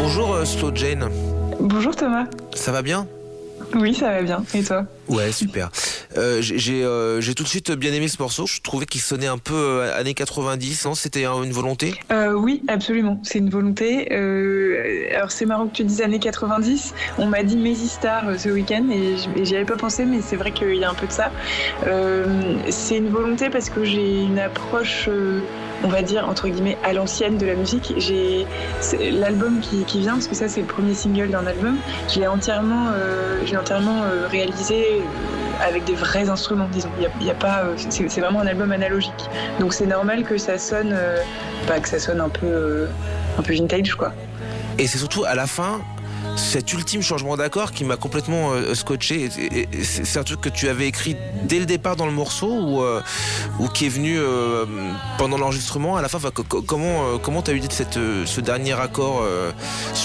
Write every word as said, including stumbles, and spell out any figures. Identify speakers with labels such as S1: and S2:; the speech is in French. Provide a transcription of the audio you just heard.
S1: Bonjour euh, Slow Jane.
S2: Bonjour Thomas.
S1: Ça va bien ?
S2: Oui, ça va bien. Et toi ?
S1: Ouais, super. Euh, j'ai, euh, j'ai tout de suite bien aimé ce morceau. Je trouvais qu'il sonnait un peu euh, années quatre-vingt-dix. Non, c'était euh, une volonté ?
S2: euh, Oui, absolument. C'est une volonté. Euh, alors c'est marrant que tu dises années quatre-vingt-dix. On m'a dit Maisy Star euh, ce week-end et, et j'y avais pas pensé, mais c'est vrai qu'il y a un peu de ça. Euh, c'est une volonté parce que j'ai une approche, euh, on va dire entre guillemets à l'ancienne de la musique. J'ai c'est l'album qui, qui vient, parce que ça c'est le premier single d'un album. Je l'ai entièrement, euh, je l'ai entièrement euh, réalisé avec des vrais instruments, disons. Il y a, il y a pas, euh, c'est, c'est vraiment un album analogique. Donc c'est normal que ça sonne, euh, bah, que ça sonne un peu, euh, un peu vintage, quoi.
S1: Et c'est surtout à la fin, cet ultime changement d'accord qui m'a complètement euh, scotché. Et, et, c'est, c'est un truc que tu avais écrit dès le départ dans le morceau ou, euh, ou qui est venu euh, pendant l'enregistrement à la fin. Enfin, co- comment euh, comment t'as eu l'idée de cette, euh, ce dernier accord euh, sur